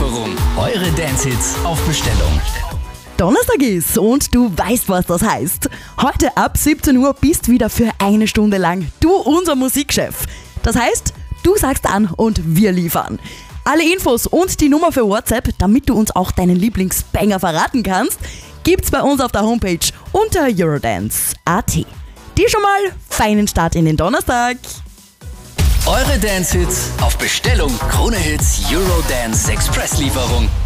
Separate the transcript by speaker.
Speaker 1: Expresslieferung. Eure Dance-Hits auf Bestellung.
Speaker 2: Donnerstag ist und du weißt, was das heißt. Heute ab 17 Uhr bist wieder für eine Stunde lang du unser Musikchef. Das heißt, du sagst an und wir liefern. Alle Infos und die Nummer für WhatsApp, damit du uns auch deinen Lieblingsbanger verraten kannst, gibt's bei uns auf der Homepage unter eurodance.at. Dir schon mal feinen Start in den Donnerstag.
Speaker 1: Eure Dance-Hits auf Bestellung. Krone Hits Eurodance Expresslieferung.